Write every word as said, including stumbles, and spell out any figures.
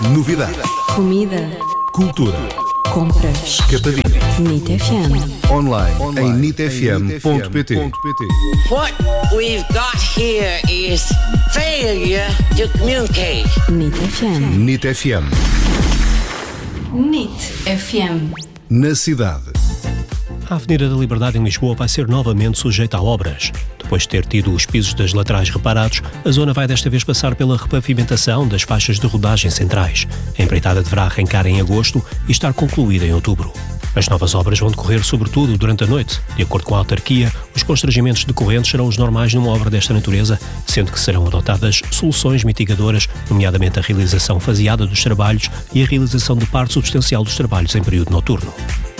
Novidades. Comida. Cultura. Compras. Capadinha. NIT F M. Online, em nit f m ponto p t. What we've got here is failure to communicate. NIT F M. NIT F M. NIT F M. Na cidade. A Avenida da Liberdade em Lisboa vai ser novamente sujeita a obras. Depois de ter tido os pisos das laterais reparados, a zona vai desta vez passar pela repavimentação das faixas de rodagem centrais. A empreitada deverá arrancar em agosto e estar concluída em outubro. As novas obras vão decorrer sobretudo durante a noite. De acordo com a autarquia, os constrangimentos decorrentes serão os normais numa obra desta natureza, sendo que serão adotadas soluções mitigadoras, nomeadamente a realização faseada dos trabalhos e a realização de parte substancial dos trabalhos em período noturno.